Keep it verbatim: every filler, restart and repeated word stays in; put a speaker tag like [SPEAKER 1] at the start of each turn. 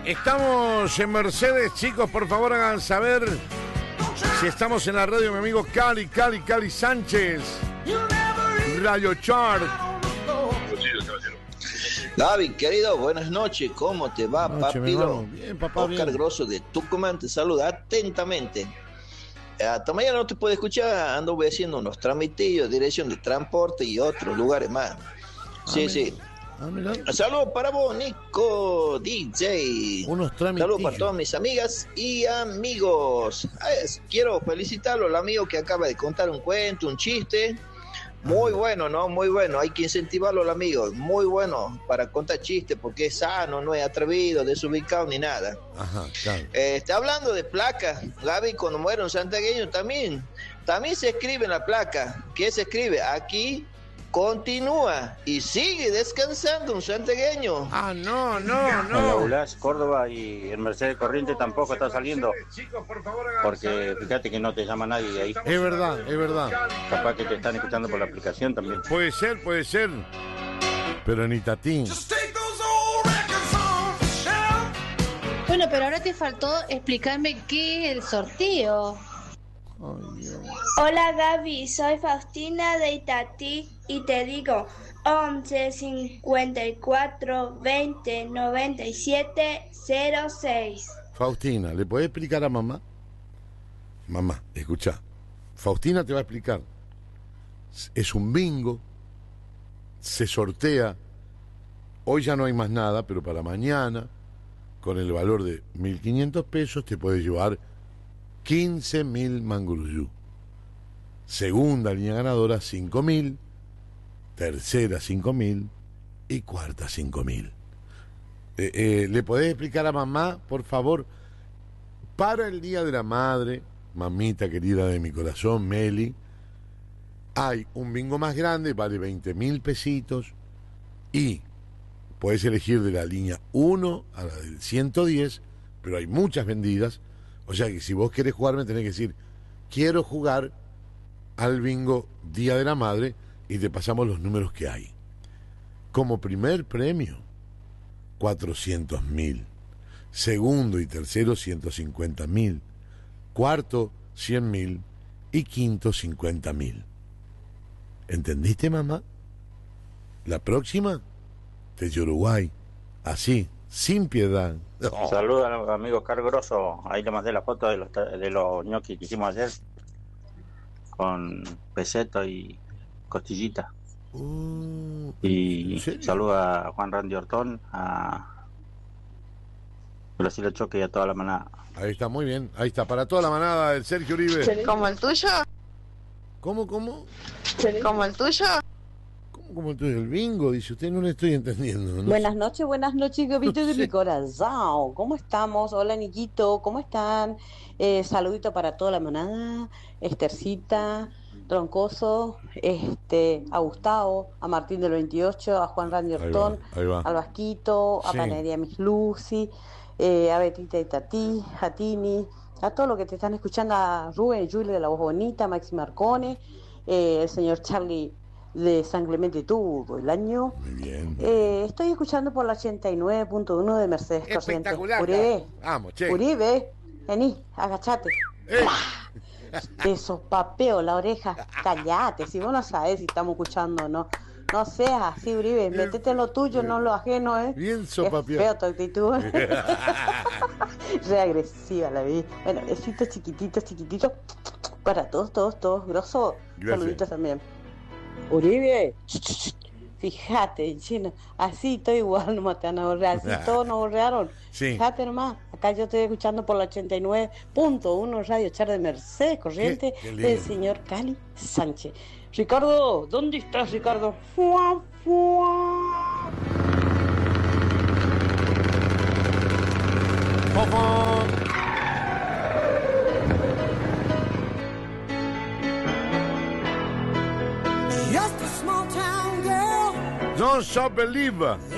[SPEAKER 1] Estamos en Mercedes, chicos, por favor hagan saber si estamos en la radio, mi amigo Cali, Cali, Cali Sánchez, Radio Chart.
[SPEAKER 2] Gaby, querido, buenas noches, ¿cómo te va,
[SPEAKER 1] Noche,
[SPEAKER 2] papiro?
[SPEAKER 1] Bien, papá,
[SPEAKER 2] Oscar
[SPEAKER 1] bien.
[SPEAKER 2] Grosso de Tucumán te saluda atentamente. Hasta mañana no te puedo escuchar, ando haciendo unos tramitillos, dirección de transporte y otros lugares más. Sí,
[SPEAKER 1] Ah,
[SPEAKER 2] sí.
[SPEAKER 1] Ah, mirá.
[SPEAKER 2] Saludos para vos, Nico D J.
[SPEAKER 1] Unos tramitillos.
[SPEAKER 2] Saludos para todas mis amigas y amigos. Ay, quiero felicitarlo al amigo que acaba de contar un cuento, un chiste. Muy bueno, ¿no? Muy bueno. Hay que incentivarlo al amigo. Muy bueno para contar chistes porque es sano, no es atrevido, desubicado ni nada.
[SPEAKER 1] Ajá, claro.
[SPEAKER 2] Eh, está hablando de placa. Gaby, cuando muere un santiagueño también, también se escribe en la placa. ¿Qué se escribe? Aquí continúa y sigue descansando un santiagueño.
[SPEAKER 1] Ah, no, no,
[SPEAKER 3] En la
[SPEAKER 1] no.
[SPEAKER 3] Blas, Córdoba y en Mercedes Corriente tampoco está saliendo, porque fíjate que no te llama nadie de ahí.
[SPEAKER 1] Es verdad, es verdad.
[SPEAKER 3] Capaz que te están escuchando por la aplicación también.
[SPEAKER 1] Puede ser, puede ser. Pero ni Tatín.
[SPEAKER 4] Bueno, pero ahora te faltó explicarme qué es el sorteo.
[SPEAKER 1] Ay, Dios.
[SPEAKER 5] Hola Gaby, soy Faustina de Itatí y te digo once cincuenta y cuatro veinte noventa y siete cero seis.
[SPEAKER 1] Faustina, ¿le podés explicar a mamá? Mamá, escucha. Faustina te va a explicar. Es un bingo. Se sortea. Hoy ya no hay más nada, pero para mañana, con el valor de mil quinientos pesos, te puedes llevar quince mil manguruyú. Segunda línea ganadora, cinco mil. Tercera, cinco mil. Y cuarta, cinco mil. Eh, eh, ¿Le podés explicar a mamá, por favor? Para el Día de la Madre, mamita querida de mi corazón, Meli, hay un bingo más grande, vale veinte mil pesitos. Y podés elegir de la línea uno a la del ciento diez, pero hay muchas vendidas. O sea que si vos querés jugar, me tenés que decir, quiero jugar al bingo Día de la Madre, y te pasamos los números que hay. Como primer premio, cuatrocientos mil. Segundo y tercero, ciento cincuenta mil. Cuarto, cien mil. Y quinto, cincuenta mil. ¿Entendiste, mamá? La próxima, desde Uruguay. Así, sin piedad. Oh.
[SPEAKER 3] Saludos a los amigos Cargroso. Ahí le mandé la foto de los, de los ñoquis que hicimos ayer con peseto y costillita.
[SPEAKER 1] Uh,
[SPEAKER 3] Y
[SPEAKER 1] ¿en serio?
[SPEAKER 3] saludos a Juan Randy Ortón, a Brasil Choque y a toda la manada.
[SPEAKER 1] Ahí está, muy bien. Ahí está, para toda la manada del Sergio Uribe.
[SPEAKER 6] ¿Como el tuyo?
[SPEAKER 1] ¿Cómo, cómo?
[SPEAKER 6] ¿Como el tuyo?
[SPEAKER 1] ¿Cómo, cómo el tuyo? El bingo, dice usted, no le estoy entendiendo. ¿No?
[SPEAKER 7] Buenas noches, buenas noches, Gabito
[SPEAKER 1] No
[SPEAKER 7] de
[SPEAKER 1] sé.
[SPEAKER 7] mi corazón. ¿Cómo estamos? Hola, Niquito, ¿cómo están? Eh, saludito para toda la manada, Estercita, Troncoso, este, a Gustavo, a Martín del veintiocho, a Juan Randy
[SPEAKER 1] Ahí va,
[SPEAKER 7] Ortón,
[SPEAKER 1] ahí va.
[SPEAKER 7] al Vasquito, a
[SPEAKER 1] Sí.
[SPEAKER 7] Panadería Miss Lucy, eh, a Betita y Tati, a Tini, a todos los que te están escuchando, a Rubén y Julie de la Voz Bonita, Maxi Marcone, eh, el señor Charlie de San Clemente todo el año.
[SPEAKER 1] Muy bien.
[SPEAKER 7] Eh, estoy escuchando por la ochenta y nueve punto uno de Mercedes Corrientes.
[SPEAKER 1] Espectacular.
[SPEAKER 7] Uribe,
[SPEAKER 1] Vamos, che.
[SPEAKER 7] Uribe, vení, agachate.
[SPEAKER 1] Eh.
[SPEAKER 7] Te sopapeo la oreja. Callate, si vos no sabés si estamos escuchando o no. No seas así, Uribe. Métete en lo tuyo, no en lo ajeno, ¿eh?
[SPEAKER 1] Bien
[SPEAKER 7] Qué
[SPEAKER 1] sopapeado.
[SPEAKER 7] feo tu actitud. Re agresiva la vi. Bueno, besitos chiquititos, chiquititos. Para todos, todos, todos. Grosso.
[SPEAKER 1] Gracias.
[SPEAKER 7] Saluditos también. Uribe. Fíjate, chino, así estoy igual, no te van a borrar, así todos nos borraron.
[SPEAKER 1] Sí.
[SPEAKER 7] Fíjate nomás, acá yo estoy escuchando por la ochenta y nueve punto uno Radio Char de Mercedes Corriente
[SPEAKER 1] Qué- qué lindo.
[SPEAKER 7] del señor Cali Sánchez. Ricardo, ¿dónde estás, Ricardo? Fuá, fuá.
[SPEAKER 1] Fofo. Don't stop believe.